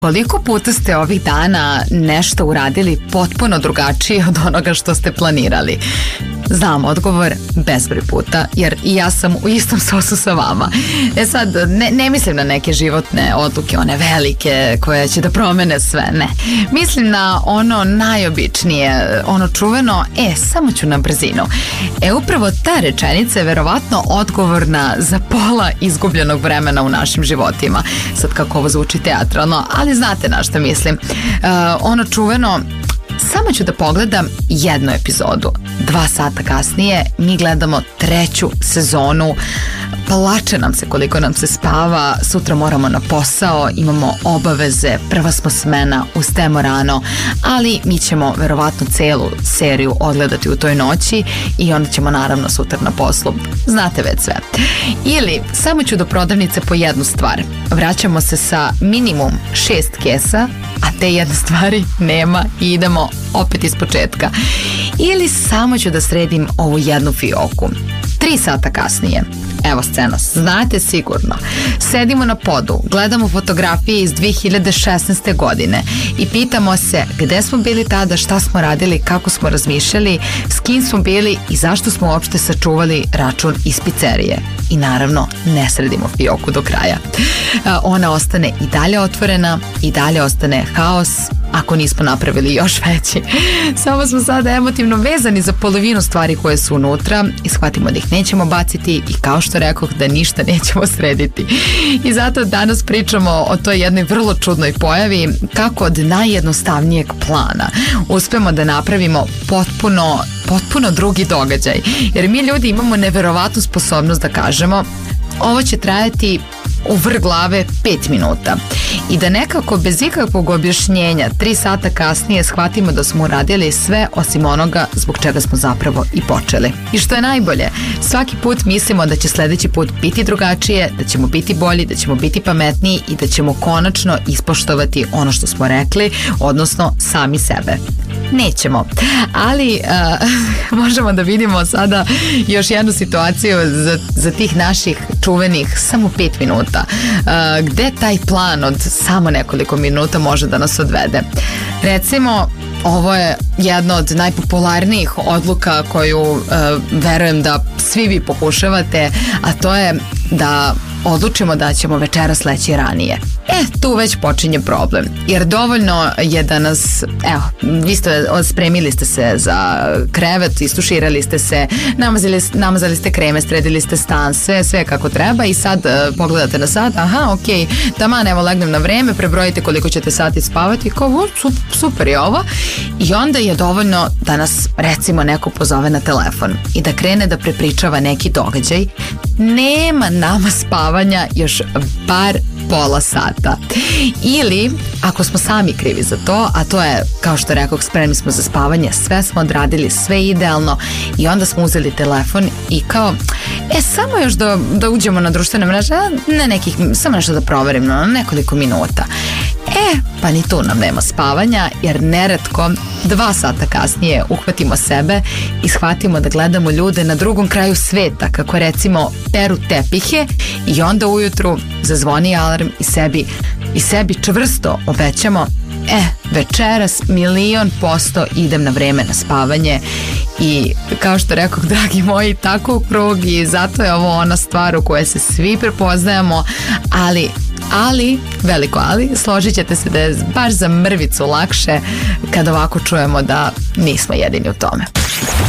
Koliko puta ste ovih dana nešto uradili potpuno drugačije od onoga što ste planirali? Znam odgovor, bezbroj puta, jer i ja sam u istom sosu sa vama. Sad, ne mislim na neke životne odluke, one velike koje će da promene sve, ne. Mislim na ono najobičnije, ono čuveno, samo ću na brzinu. Upravo ta rečenica je verovatno odgovorna za pola izgubljenog vremena u našim životima. Sad kako ovo zvuči teatralno, ali znate na što mislim. Ono čuveno, samo ću da pogledam jednu epizodu. 2 sata kasnije mi gledamo 3. sezonu. Plače nam se koliko nam se spava, sutra moramo na posao, imamo obaveze, prva smo smena, ustajemo rano, ali mi ćemo verovatno celu seriju odgledati u toj noći i onda ćemo naravno sutra na poslu. Znate već sve. Ili samo ću do prodavnice po jednu stvar. Vraćamo se sa minimum 6 kesa, a te jedne stvari nema i idemo opet iz početka. Ili samo ću da sredim ovu jednu fioku. 3 sata kasnije, evo scena, znate sigurno. Sedimo na podu, gledamo fotografije iz 2016. godine i pitamo se gde smo bili tada, šta smo radili, kako smo razmišljali, s kim smo bili i zašto smo uopšte sačuvali račun iz pizzerije. I naravno, ne sredimo fioku do kraja. Ona ostane i dalje otvorena, i dalje ostane haos, ako nismo napravili još veći. Samo smo sada emotivno vezani za polovinu stvari koje su unutra i shvatimo da ih nećemo baciti i kao što rekoh da ništa nećemo srediti. I zato danas pričamo o toj jednoj vrlo čudnoj pojavi kako od najjednostavnijeg plana uspemo da napravimo potpuno drugi događaj. Jer mi ljudi imamo neverovatnu sposobnost da kažemo ovo će trajati u vrh glave 5 minuta i da nekako bez ikakvog objašnjenja 3 sata kasnije shvatimo da smo uradili sve osim onoga zbog čega smo zapravo i počeli. I što je najbolje, svaki put mislimo da će sledeći put biti drugačije, da ćemo biti bolji, da ćemo biti pametniji i da ćemo konačno ispoštovati ono što smo rekli, odnosno sami sebe. Nećemo, ali možemo da vidimo sada još jednu situaciju za tih naših čuvenih samo 5 minuta. Gde taj plan od samo nekoliko minuta može da nas odvede? Recimo, ovo je jedna od najpopularnijih odluka koju verujem da svi vi pokušavate, a to je da odlučimo da ćemo večeras leći ranije. Tu već počinje problem, jer dovoljno je da nas, spremili ste se za krevet, istuširali ste se, namazali ste kreme, sredili ste stan, sve kako treba i sad pogledate na sat, taman, evo legnem na vreme, prebrojite koliko ćete sati spavati, kao super je ovo, i onda je dovoljno da nas recimo neko pozove na telefon i da krene da prepričava neki događaj. Nema nama spavanja još bar pola sata. Ili, ako smo sami krivi za to, a to je, kao što rekoh, spremni smo za spavanje, sve smo odradili, sve idealno i onda smo uzeli telefon i kao, samo još da uđemo na društvene mreže, samo nešto da proverim na nekoliko minuta. Pa ni tu nam nema spavanja, jer neretko 2 sata kasnije uhvatimo sebe i shvatimo da gledamo ljude na drugom kraju sveta, kako recimo peru tepihe, i onda ujutru zazvoni alarm i sebi čvrsto obećamo večeras 1.000.000% idem na vreme na spavanje. I kao što rekoh, dragi moji, tako u krug, i zato je ovo ona stvar u kojoj se svi prepoznajemo, ali, veliko ali, složit ćete se da je baš za mrvicu lakše kad ovako čujemo da nismo jedini u tome.